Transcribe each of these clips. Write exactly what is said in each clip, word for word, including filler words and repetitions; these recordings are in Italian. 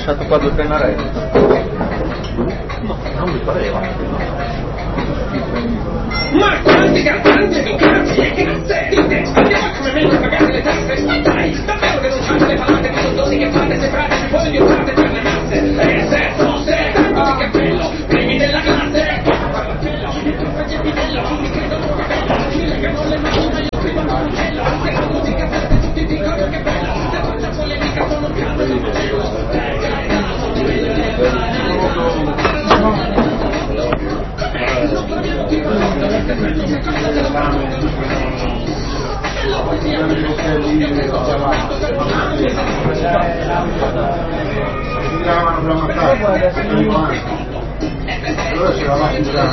lasciato qua due pennarelli. No, non mi pareva. Ma quanti cantanti di cazzi e cazze di testa, andiamo come meglio a pagare le tasse, ma dai, davvero che non fate le palate di condosi che fate separate, poi vi usate per le mazze, e se fosse tanto di cappello, primi della classe, parlatello, faccia bidello, non mi credo troppo bello, mi legano le mani, ma io prima non mantello, se la musica verde tutti dicono che bello, se faccia polemica sono un cane da modello, dai, dai, allora c'era la macchina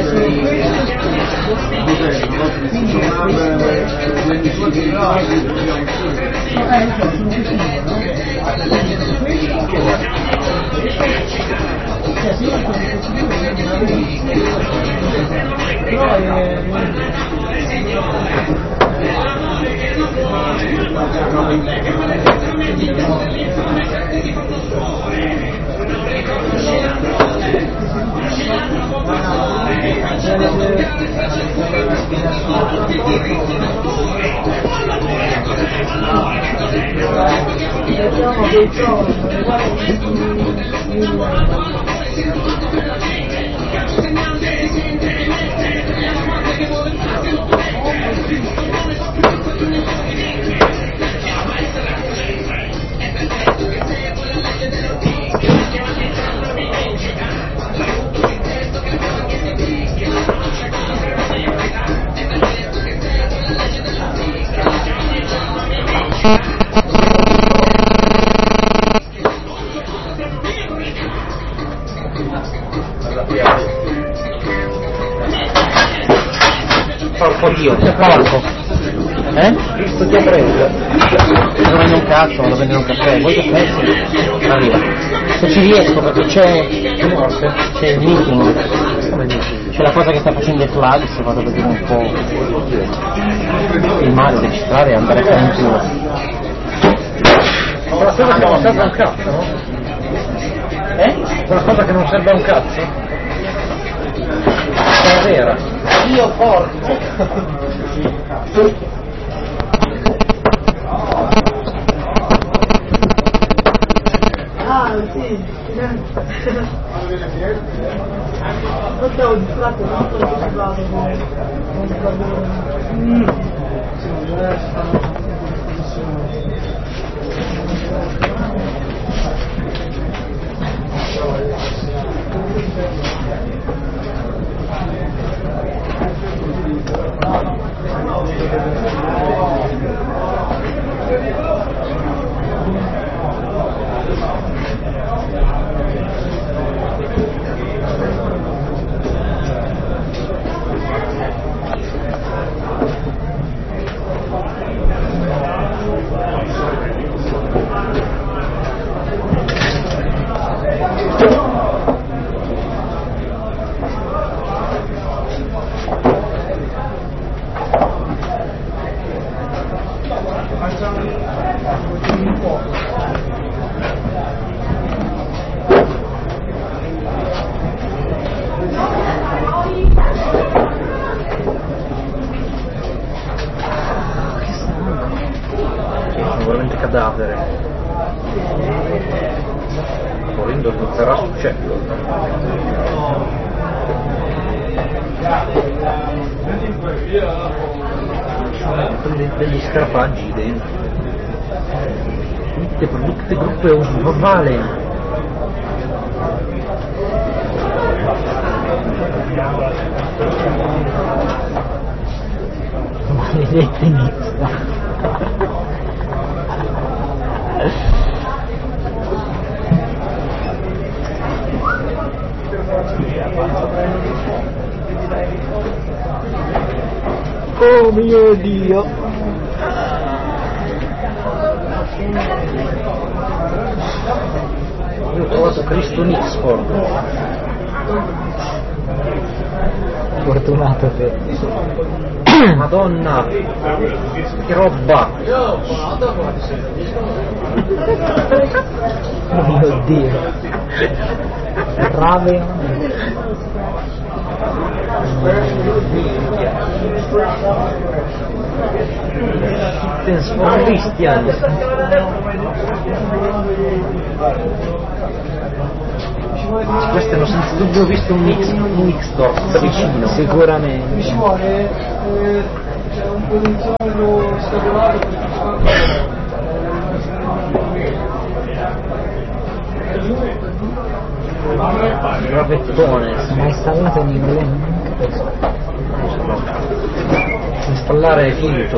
Porco Dio, che porco! Eh? Visto ti ha preso? Non vende un cazzo, non vende un caffè, vuoi caffè? Sì. Arriva. Se ci riesco perché c'è. C'è il meeting. C'è la cosa che sta facendo il Flavis, vado a vedere un po'. Il male, registrare e andare a fare in culo. Quella cosa che non serve un cazzo, no? Eh? Quella cosa che non serve un cazzo? È vera. Io porco! Ah, sì. Non stavo distratto, non stavo distratto. Non stavo... Veramente cadavere. Volendo sbuzzerà sul ceppo. Degli scarafaggi dentro. Tutte produtte gruppe usuale. Maledetta inizia. Oh mio Dio! Io ho trovato Cristo Nixford. Fortunato te. Madonna, che roba! Oh mio Dio. Rave. Kittens for Christian. Questi hanno senza dubbio visto un mix, un Nixdorf da vicino. Sicuramente. Ci vuole eh, c'è un posizionario stabilito. Gravettone. Ma installato in inglese? Non capisco. Installare finito.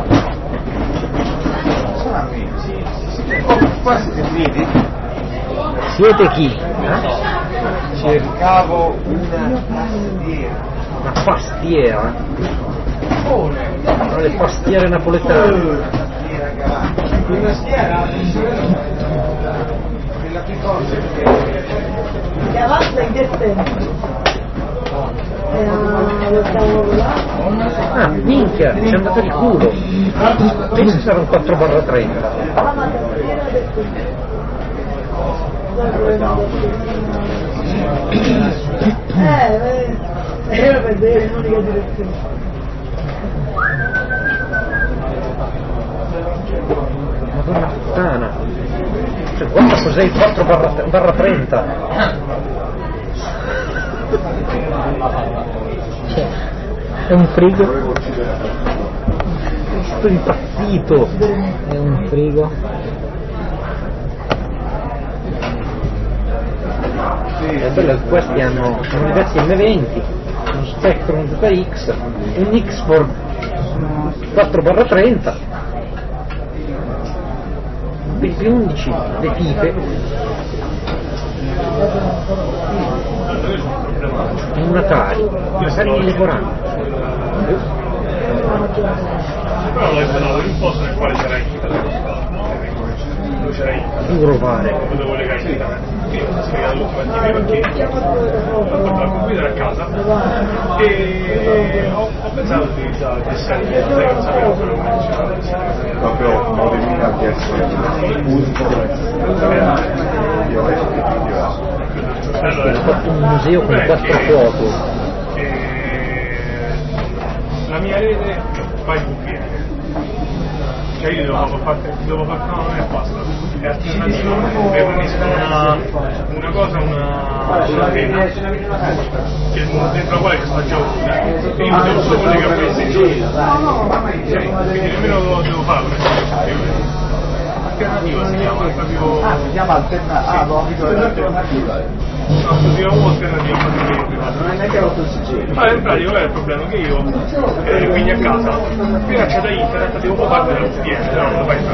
Qua siete finiti? Siete chi? Eh? Cercavo una pastiera. Una pastiera? Sono le pastiere napoletane. Una stiera? Quella più forte perché... Che avanza in che senso? Eh, stavo là. Ah, minchia, ci è andato di culo. Penso sarà un quattro barra trenta. Ah, ma tastiera ha detto. Eh, eh, era per vedere in unica direzione. Madonna puttana. Cioè, guarda cos'è il quattro barra trenta. Cioè, è un frigo? Sto impazzito. È un frigo? È bello che questi hanno, hanno diversi M venti, uno Spectrum Z X, un X-Ford quattro barra trenta, P undici, le pipe e un Atari, un Atari millequaranta. Però l'ho installato in un posto nel quale c'era internet. Dove c'era internet. Duro fare. Dove dovevo legare internet. Quindi mi sono spiegato l'ultima attività perché ho portato il computer a casa e ho, ho pensato di utilizzare il D S L, sai che non sapevo quello che c'era il D S L. Proprio modifica D S L. Hanno fatto un museo con quattro foto. La mia rete fa il V P N. Cioè io devo fare devo fare no, non è basta, è alternativa, permesso una, una cosa, una antena che dentro la quale sta già una e io mi devo solo collegare a questa quindi nemmeno devo fare alternativa si chiama, è proprio Ah, si chiama alternativa. Ah, no, alternativa. no, così ho un'alternativa Non è neanche l'otto sigilli. allora in pratica qual è il problema? Che io eh, quindi a casa appena c'è da internet devo partire dal V P N, se no non lo fai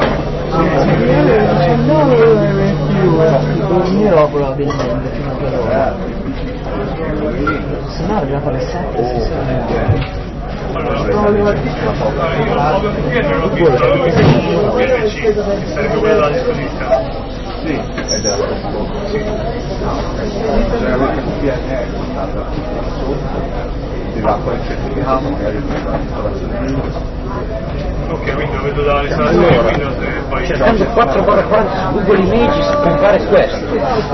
entrare. Dormirò probabilmente fino a quell'ora. Se no arriva alle sette, si sono. Allora, allora io ho il V P N l'ho visto, l'avevo visto con V P N C, che sarebbe quella della disposizione. Sì, ed era tutto. Sì. Se avete un P N è stata ti dà poi il certificato, magari l'installazione. Ok, quindi lo vedo dall'installazione Windows e poi... Cercando quattro barra quaranta su Google Images compare questo.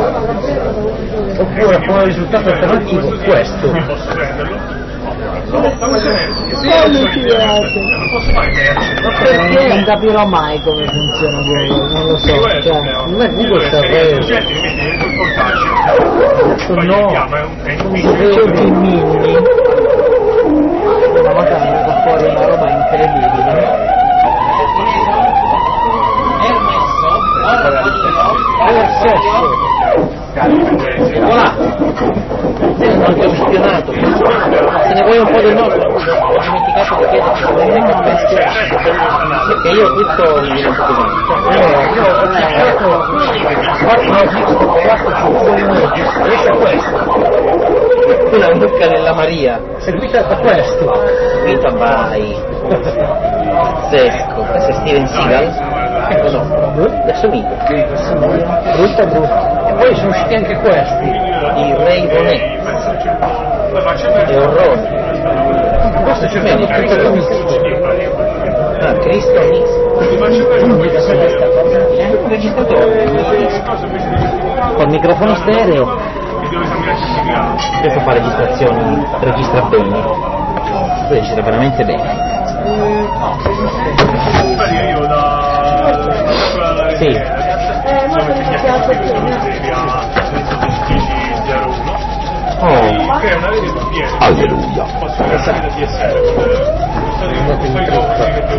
Oppure come risultato alternativo questo. Qui posso prenderlo. No, ma questo è... Non posso fare Perché non capirò mai come funziona Google, non lo so. Cioè, non è Google sta Se reso. ti metti dentro il portaggio, poi No. ti chiama, è un è un non video. sapevo che mini. Una volta mi è venuta fuori una roba incredibile. È sesso. Voilà. Non abbiamo spionato. Se ne vuoi un po' del nostro? Ho dimenticato di chiederti se vuoi che bestia. Perché io tutto mi viene tutto bene. Io ho cercato quattro su Google Images, riesce a questo. La mucca della Maria, seguita da questo. Seguita by Zesco, questo è Steven Seagal. Ecco no, adesso mica. Brutta brutta. Poi sono usciti anche questi, i Ray Bonet e orrori. Questo c'è meno tutto misto. Ah, Cristo misto. È un registratore col microfono stereo. Questo fa registrazioni, registra bene. Questo registra veramente bene. Sì. Eh, ma non mi piace Oh, alleluia.